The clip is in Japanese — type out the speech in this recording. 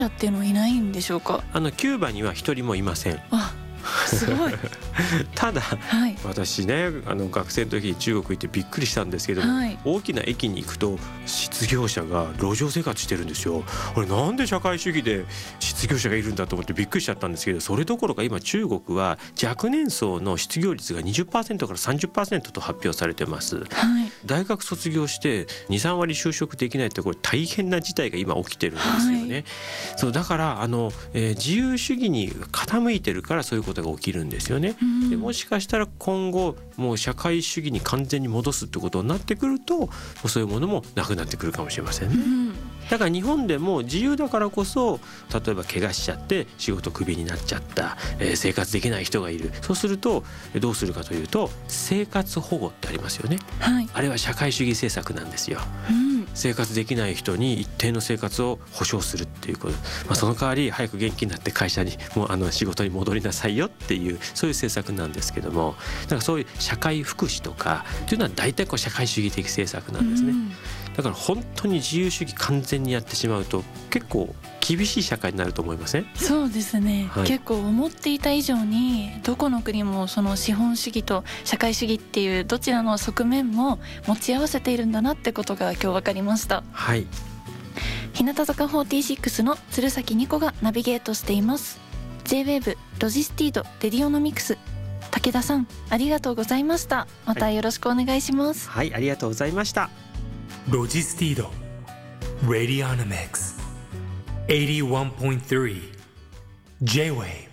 っていうのはいないんでしょうか？ キューバには一人もいません。 すごいただ、 はい、 私ね学生の時に中国行ってびっくりしたんですけど、 はい、 大きな駅に行くと失業者が路上生活してるんですよ。これなんで社会主義で失業者がいるんだと思ってびっくりしちゃったんですけど、それどころか今中国は若年層の失業率が 20% から 30% と発表されてます、 はい、 大学卒業して 2,3 割就職できないって、これ大変な事態が今起きてるんですよね、はい、そうだから自由主義に傾いてるからそういうことが起きるんですよね。でもしかしたら今後もう社会主義に完全に戻すってことになってくると、そういうものもなくなってくるかもしれませんね、だから日本でも自由だからこそ、例えば怪我しちゃって仕事クビになっちゃった、生活できない人がいる。そうするとどうするかというと、生活保護ってありますよね、はい、あれは社会主義政策なんですよ、生活できない人に一定の生活を保障するっていうこと、その代わり早く元気になって会社にもう仕事に戻りなさいよっていう、そういう政策なんですけども、だからそういう社会福祉とかっていうのは大体社会主義的政策なんですね、だから本当に自由主義完全にやってしまうと結構厳しい社会になると思いません？ そうですね、はい、結構思っていた以上にどこの国もその資本主義と社会主義っていうどちらの側面も持ち合わせているんだなってことが今日分かりました。 はい、 日向坂46の鶴崎ニコがナビゲートしています。 J-WAVE ロジスティードレディオノミクス、武田さんありがとうございました。またよろしくお願いします。 はい、ありがとうございました。 ロジスティードレディオノミクス 81.3 J-WAVE